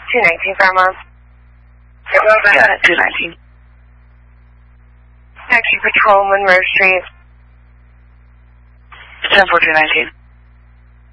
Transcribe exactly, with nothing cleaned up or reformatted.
two nineteen Fairmont. Got it, two nineteen. Taxi Patrol, Monroe Street. ten four two nineteen.